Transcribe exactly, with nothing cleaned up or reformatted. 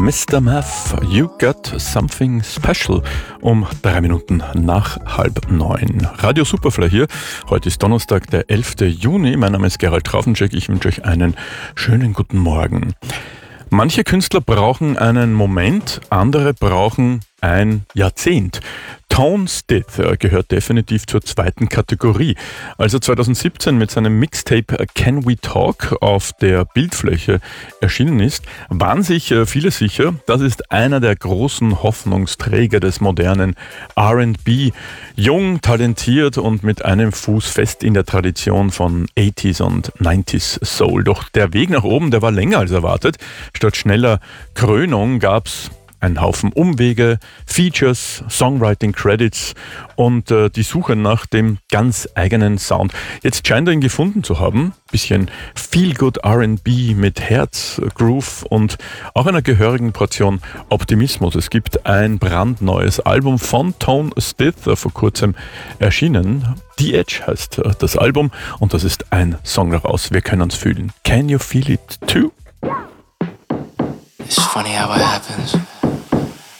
Mister Math, You Got Something Special um drei Minuten nach halb neun. Radio Superfly hier. Heute ist Donnerstag, der elfter Juni. Mein Name ist Gerald Traufenczek. Ich wünsche euch einen schönen guten Morgen. Manche Künstler brauchen einen Moment, andere brauchen ein Jahrzehnt. Tone Stith gehört definitiv zur zweiten Kategorie. Als er zweitausendsiebzehn mit seinem Mixtape Can We Talk auf der Bildfläche erschienen ist, waren sich viele sicher, das ist einer der großen Hoffnungsträger des modernen R and B. Jung, talentiert und mit einem Fuß fest in der Tradition von achtziger und neunziger Soul. Doch der Weg nach oben, der war länger als erwartet. Statt schneller Krönung gab's ein Haufen Umwege, Features, Songwriting-Credits und äh, die Suche nach dem ganz eigenen Sound. Jetzt scheint er ihn gefunden zu haben. Bisschen Feel-Good R and B mit Herz, Groove und auch einer gehörigen Portion Optimismus. Es gibt ein brandneues Album von Tone Stith, äh, vor kurzem erschienen. The Edge heißt äh, das Album und das ist ein Song daraus. Wir können uns fühlen. Can you feel it too? It's funny how it happens.